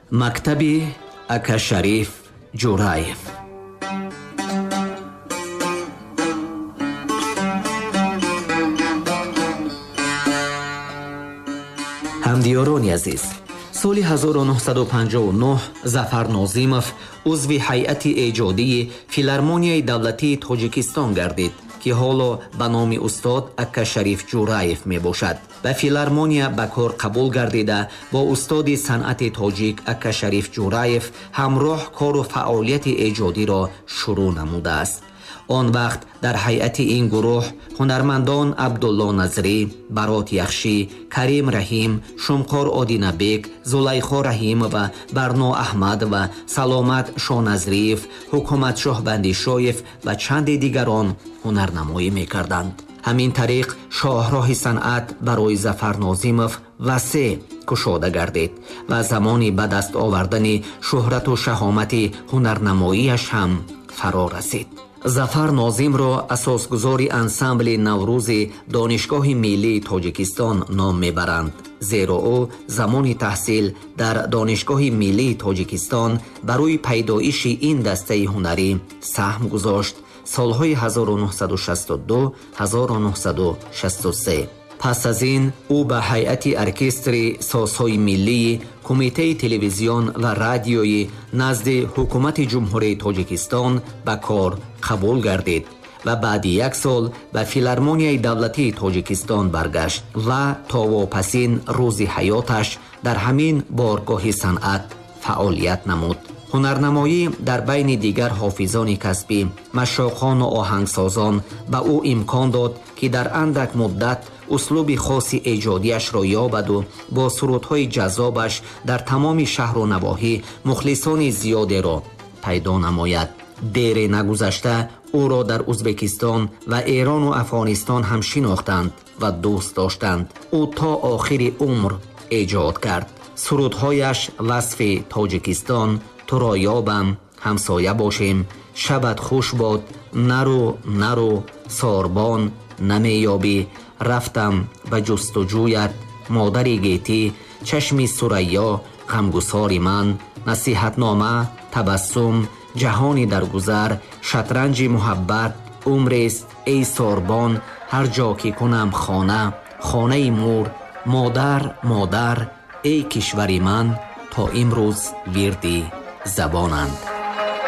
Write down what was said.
مکتبی اکا شریف جورایف. ҳамдиёрони азиз, соли 1959 Зафар Нозимов узви ҳайати эҷодии филармонияи давлатии Тоҷикистон гардид, ки ҳоло ба номи устод Акка Шариф Ҷураев мебошад. ба филармония ба кор қабул гардида бо устоди санъати тоҷик Акка Шариф Ҷураев ҳамроҳ кору фаъолияти эҷодиро шурӯъ намудааст. он вақт дар ҳайати ин гурӯҳ ҳунармандон Абдулло Назрӣ, Барот Яхшӣ, Карим Раҳим, Шумқор Одинабек, Зулайхо Раҳимова, Барно Аҳмадова, Саломат Шоназриев, Ҳукуматшоҳ Бандишоев ва чанде дигарон ҳунарнамоӣ мекарданд. ҳамин тариқ шоҳроҳи санъат барои Зафар Нозимов васеъ кушода гардид ва замони ба даст овардани шӯҳрату шаҳомати ҳунарнамоияш ҳам фаро расид. Зафар Нозимро асосгузори ансамбли Наврӯзи Донишгоҳи Миллии Тоҷикистон ном мебаранд, зеро ӯ замони таҳсил дар Донишгоҳи Миллии Тоҷикистон барои пайдоиши ин дастаи ҳунарӣ саҳм гузошт солҳои 1962-1963. пас аз ин ӯ ба ҳайати оркестри созҳои миллии Кумитаи телевизион ва радиои назди ҳукумати ҷумҳурии Тоҷикистон ба кор қабул гардид ва баъди як сол ба филармонияи давлатии Тоҷикистон баргашт ва то вопасин рӯзи ҳаёташ дар ҳамин боргоҳи санъат фаъолият намуд. ҳунарнамоӣ дар байни дигар ҳофизони касбӣ, машоқону оҳангсозон ба ӯ имкон дод, ки дар андак муддат услуби хоси эҷодиашро ёбаду бо сурудҳои ҷаззобаш дар тамоми шаҳру навоҳӣ мухлисони зиёдеро пайдо намояд. дере нагузашта ӯро дар Узбекистон ва Эрону Афғонистон ҳам шинохтанд ва дӯст доштанд. ӯ то охири умр эҷод кард. сурудҳояш васфи Тоҷикистон, туро ёбам, ҳамсоя бошем, шабат хуш бод, нарӯ нарӯ, сорбон намеёбӣ, рафтам ба ҷустуҷӯят, модари гетӣ, чашми Сурайё, ғамгусори ман, насиҳатнома, табассум, ҷаҳони дар гузар, шатранҷи муҳаббат, умрест, эй сорбон, ҳар ҷо ки кунам хона, хонаи мур, модар модар, эй кишвари ман, то имрӯз вирди забонанд.